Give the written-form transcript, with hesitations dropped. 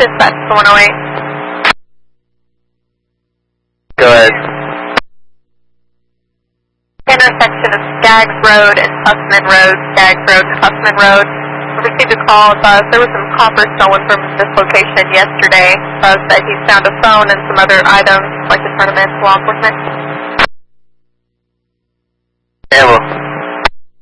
Dispatch to 108. Go ahead. Intersection of Skaggs Road and Tussman Road, Skaggs Road and Tussman Road. I received a call. There was some copper stolen from this location yesterday. Said he found a phone and some other items. Like to turn them in to law enforcement. Yeah, well,